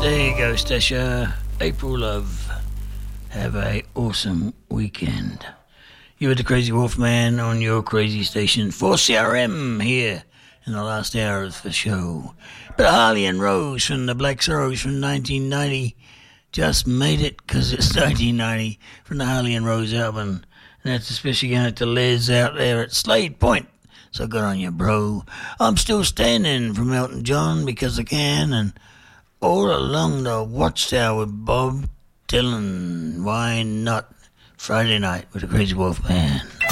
There you go, Stasha. April Love. Have a awesome weekend. You were the Crazy Wolfman on your crazy station for CRM here in the last hour of the show. But Harley and Rose from the Black Sorrows from 1990 just made it because it's 1990 from the Harley and Rose album. And that's especially going to Les out there at Slade Point. So good on you, bro. I'm still standing from Elton John because I can, and all along the Watchtower with Bob Dylan. Why not? Friday night with the Crazy Wolf Band.